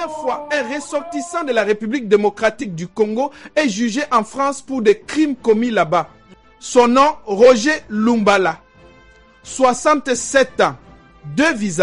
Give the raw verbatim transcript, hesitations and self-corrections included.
première fois, un ressortissant de la République démocratique du Congo est jugé en France pour des crimes commis là-bas. Son nom, Roger Lumbala. soixante-sept ans, deux visas.